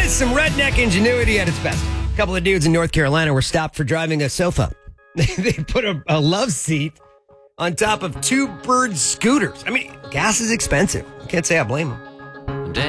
is some redneck ingenuity at its best. A couple of dudes in North Carolina were stopped for driving a sofa. They put a love seat on top of two bird scooters. I mean, gas is expensive. I can't say I blame them.